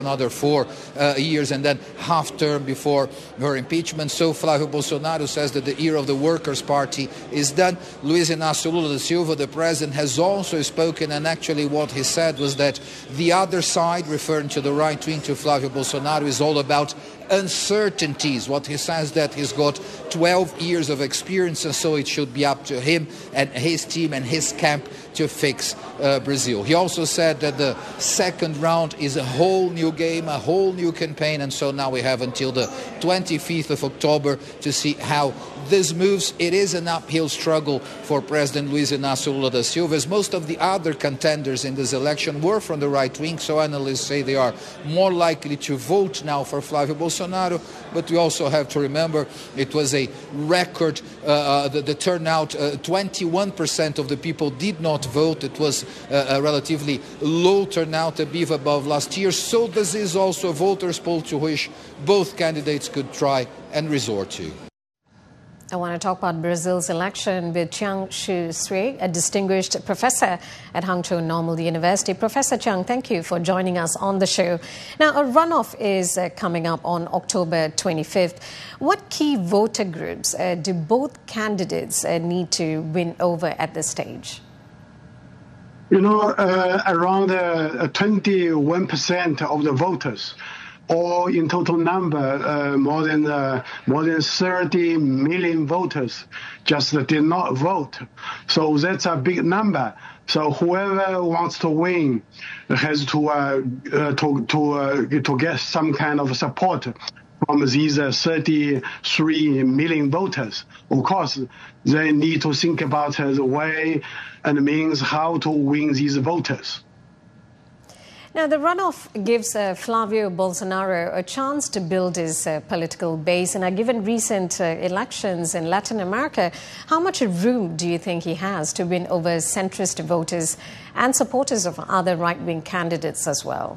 another 4 years and then half term before her impeachment. So Flávio Bolsonaro says that the era of the Workers' Party is done. Luiz Inácio Lula da Silva, the president, has also spoken, and actually what he said was that the other side, referring to the right wing, to Flávio Bolsonaro, is all about uncertainties. What he says that he's got 12 years of experience, and so it should be up to him and his team and his camp to fix Brazil. He also said that the second round is a whole new game, a whole new campaign, and so now we have until the 25th of October to see how this moves. It is an uphill struggle for President Luiz Inácio Lula da Silva, as most of the other contenders in this election were from the right wing, so analysts say they are more likely to vote now for Flávio Bolsonaro. But we also have to remember it was a record, the turnout, 21% of the people did not vote. It was a relatively low turnout, a bit above last year. So this is also a voters' poll to which both candidates could try and resort to. I want to talk about Brazil's election with Chiang Chih-Sui, a distinguished professor at Hangzhou Normal University. Professor Chiang, thank you for joining us on the show. Now, a runoff is coming up on October 25th. What key voter groups do both candidates need to win over at this stage? You know, around 21% of the voters, or in total number, more than 30 million voters just did not vote. So that's a big number. So whoever wants to win has to get some kind of support from these 33 million voters. Of course, they need to think about the way and means how to win these voters. Now, the runoff gives Flávio Bolsonaro a chance to build his political base. And given recent elections in Latin America, how much room do you think he has to win over centrist voters and supporters of other right-wing candidates as well?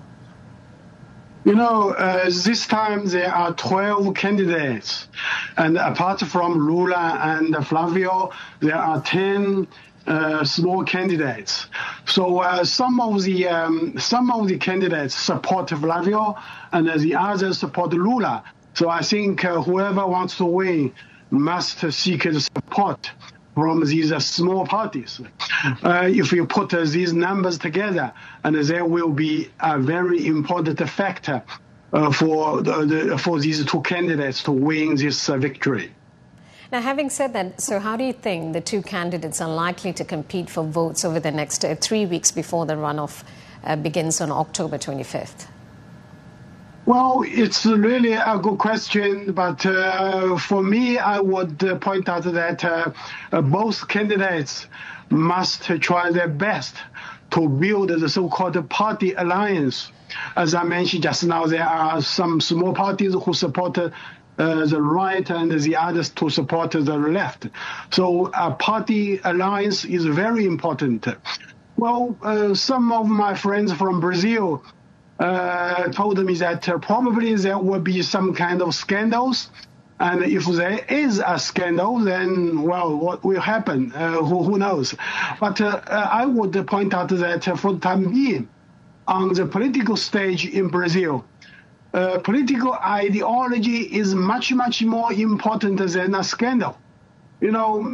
You know, this time there are 12 candidates. And apart from Lula and Flávio, there are 10 small candidates. So some of the candidates support Flávio, and the others support Lula. So I think whoever wants to win must seek the support from these small parties. If you put these numbers together, and there will be a very important factor for these two candidates to win this victory. Now, having said that, so how do you think the two candidates are likely to compete for votes over the next 3 weeks before the runoff begins on October 25th? Well, it's really a good question, but for me, I would point out that both candidates must try their best to build the so-called party alliance. As I mentioned just now, there are some small parties who support the right and the others to support the left. So a party alliance is very important. Well, some of my friends from Brazil told me that probably there will be some kind of scandals. And if there is a scandal, then, well, what will happen? Who knows? But I would point out that for the time being, on the political stage in Brazil, political ideology is much, much more important than a scandal. You know,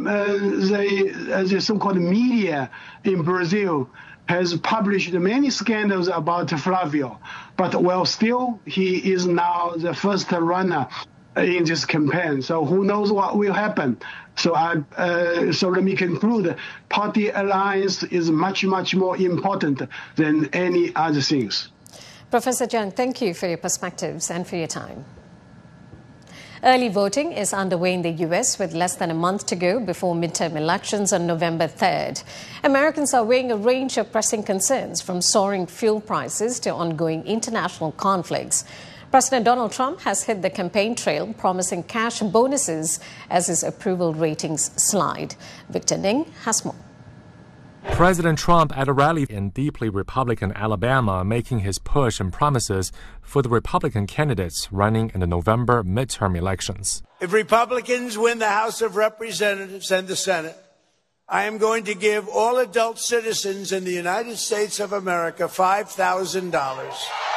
the so-called media in Brazil has published many scandals about Flávio, but well, still he is now the first runner in this campaign. So who knows what will happen? So so let me conclude: party alliance is much, much more important than any other things. Professor Chiang, thank you for your perspectives and for your time. Early voting is underway in the U.S. with less than a month to go before midterm elections on November 3rd. Americans are weighing a range of pressing concerns, from soaring fuel prices to ongoing international conflicts. President Donald Trump has hit the campaign trail, promising cash bonuses as his approval ratings slide. Victor Ning has more. President Trump at a rally in deeply Republican Alabama making his push and promises for the Republican candidates running in the November midterm elections. If Republicans win the House of Representatives and the Senate, I am going to give all adult citizens in the United States of America $5,000